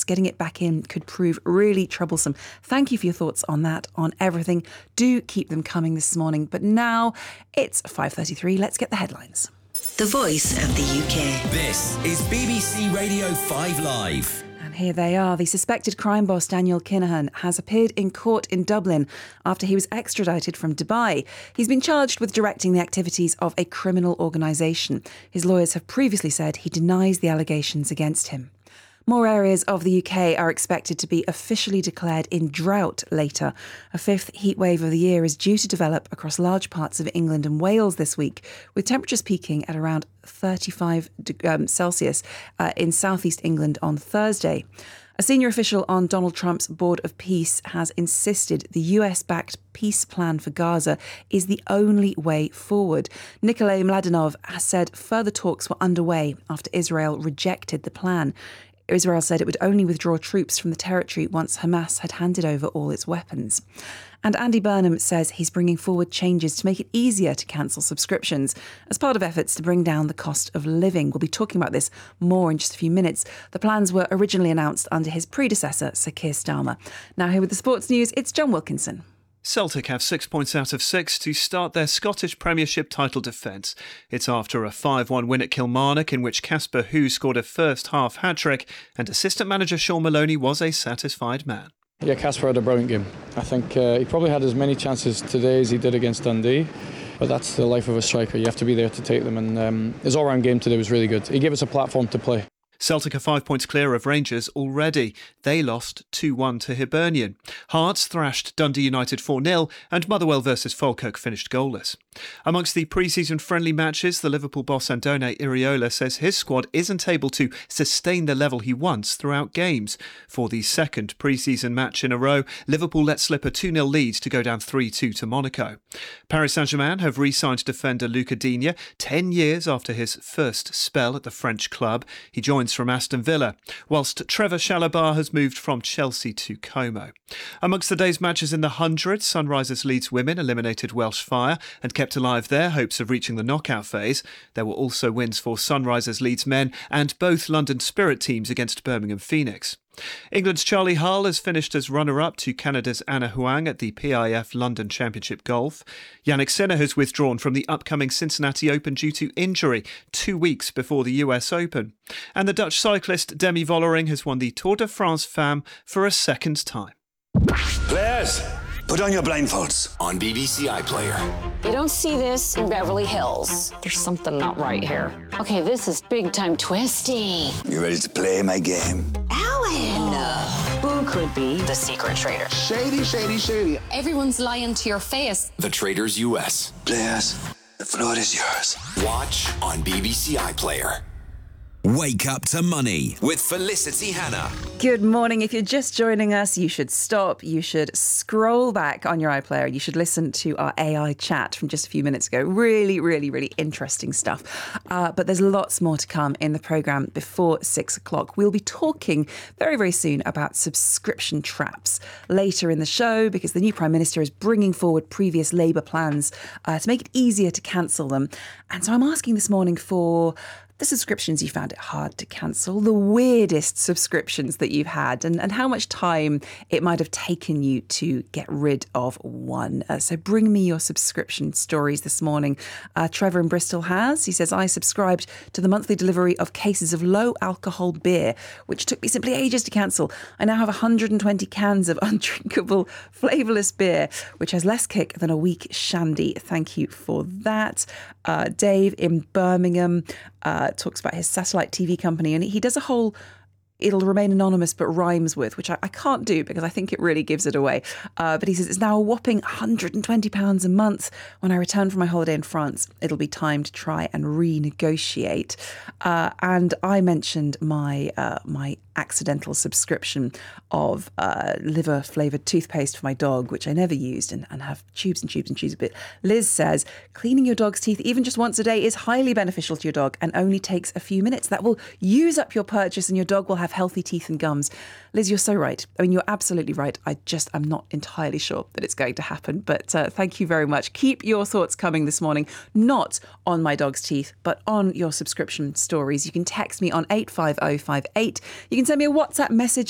getting it back in could prove really troublesome. Thank you for your thoughts on that, on everything. Do keep them coming this morning. But now it's 5:33. Let's get the headlines. The Voice of the UK. This is BBC Radio 5 Live. And here they are. The suspected crime boss Daniel Kinahan has appeared in court in Dublin after he was extradited from Dubai. He's been charged with directing the activities of a criminal organisation. His lawyers have previously said he denies the allegations against him. More areas of the UK are expected to be officially declared in drought later. A fifth heatwave of the year is due to develop across large parts of England and Wales this week, with temperatures peaking at around 35 Celsius in southeast England on Thursday. A senior official on Donald Trump's Board of Peace has insisted the US-backed peace plan for Gaza is the only way forward. Nikolai Mladenov has said further talks were underway after Israel rejected the plan. Israel said it would only withdraw troops from the territory once Hamas had handed over all its weapons. And Andy Burnham says he's bringing forward changes to make it easier to cancel subscriptions as part of efforts to bring down the cost of living. We'll be talking about this more in just a few minutes. The plans were originally announced under his predecessor, Sir Keir Starmer. Now here with the sports news, it's John Wilkinson. Celtic have 6 points out of 6 to start their Scottish Premiership title defence. It's after a 5-1 win at Kilmarnock in which Casper Hu scored a first-half hat-trick and assistant manager Sean Maloney was a satisfied man. Yeah, Casper had a brilliant game. I think he probably had as many chances today as he did against Dundee, but that's the life of a striker. You have to be there to take them, and his all-round game today was really good. He gave us a platform to play. Celtic are 5 points clear of Rangers already. They lost 2-1 to Hibernian. Hearts thrashed Dundee United 4-0 and Motherwell versus Falkirk finished goalless. Amongst the pre-season friendly matches, the Liverpool boss Andone Iraola says his squad isn't able to sustain the level he wants throughout games. For the second pre-season match in a row, Liverpool let slip a 2-0 lead to go down 3-2 to Monaco. Paris Saint-Germain have re-signed defender Luca Digne 10 years after his first spell at the French club. He joins from Aston Villa, whilst Trevor Chalobah has moved from Chelsea to Como. Amongst the day's matches in the 100, Sunrisers Leeds women eliminated Welsh Fire and kept alive their hopes of reaching the knockout phase. There were also wins for Sunrisers Leeds men and both London Spirit teams against Birmingham Phoenix. England's Charlie Hull has finished as runner-up to Canada's Anna Huang at the PIF London Championship Golf. Yannick Sinner has withdrawn from the upcoming Cincinnati Open due to injury 2 weeks before the US Open. And the Dutch cyclist Demi Vollering has won the Tour de France Femmes for a second time. Players, put on your blindfolds. On BBC iPlayer. You don't see this in Beverly Hills. There's something not right here. Okay, this is big time twisty. You ready to play my game? Alan! Who could be the secret traitor? Shady, shady, shady. Everyone's lying to your face. The Traders US. Players, the floor is yours. Watch on BBC iPlayer. Wake up to money with Felicity Hannah. Good morning. If you're just joining us, you should stop. You should scroll back on your iPlayer. You should listen to our AI chat from just a few minutes ago. Really, really, really interesting stuff. But there's lots more to come in the programme before 6 o'clock. We'll be talking very, very soon about subscription traps later in the show because the new Prime Minister is bringing forward previous Labour plans to make it easier to cancel them. And so I'm asking this morning for the subscriptions you found it hard to cancel, the weirdest subscriptions that you've had, and how much time it might have taken you to get rid of one. So bring me your subscription stories this morning. Trevor in Bristol has. He says, I subscribed to the monthly delivery of cases of low alcohol beer, which took me simply ages to cancel. I now have 120 cans of undrinkable, flavourless beer, which has less kick than a weak shandy. Thank you for that. Dave in Birmingham talks about his satellite TV company, and he does a whole it'll remain anonymous but rhymes with, which I can't do because I think it really gives it away. But he says it's now a whopping £120 a month. When I return from my holiday in France, it'll be time to try and renegotiate. And I mentioned my my accidental subscription of liver flavoured toothpaste for my dog, which I never used and have tubes and tubes and tubes of it. Liz says cleaning your dog's teeth even just once a day is highly beneficial to your dog and only takes a few minutes. That will use up your purchase and your dog will have healthy teeth and gums. Liz, you're so right. I mean, you're absolutely right. I'm not entirely sure that it's going to happen, but thank you very much. Keep your thoughts coming this morning, not on my dog's teeth, but on your subscription stories. You can text me on 85058. You can send me a WhatsApp message